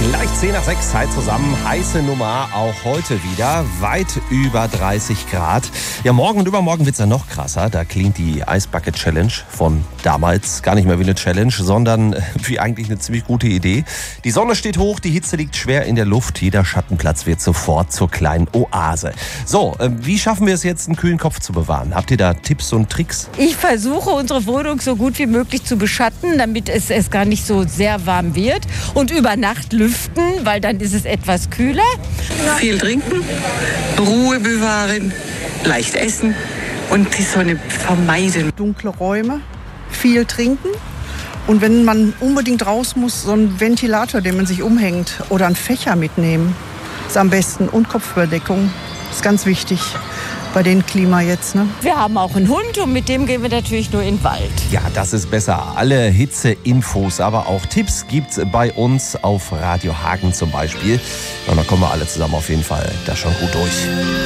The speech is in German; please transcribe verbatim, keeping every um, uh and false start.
Gleich zehn nach sechs, Zeit zusammen. Heiße Nummer auch heute wieder. Weit über dreißig Grad. Ja, morgen und übermorgen wird es ja noch krasser. Da klingt die Ice Bucket Challenge von damals gar nicht mehr wie eine Challenge, sondern wie eigentlich eine ziemlich gute Idee. Die Sonne steht hoch, die Hitze liegt schwer in der Luft. Jeder Schattenplatz wird sofort zur kleinen Oase. So, wie schaffen wir es jetzt, einen kühlen Kopf zu bewahren? Habt ihr da Tipps und Tricks? Ich versuche, unsere Wohnung so gut wie möglich zu beschatten, damit es, es gar nicht so sehr warm wird. Und über Nacht lüften, weil dann ist es etwas kühler. Viel trinken, Ruhe bewahren, leicht essen und die Sonne vermeiden. Dunkle Räume, viel trinken und wenn man unbedingt raus muss, so einen Ventilator, den man sich umhängt oder einen Fächer mitnehmen, ist am besten. Und Kopfüberdeckung ist ganz wichtig bei dem Klima jetzt, ne? Wir haben auch einen Hund und mit dem gehen wir natürlich nur in den Wald. Ja, das ist besser. Alle Hitze-Infos, aber auch Tipps gibt's bei uns auf Radio Hagen zum Beispiel. Und da kommen wir alle zusammen auf jeden Fall da schon gut durch.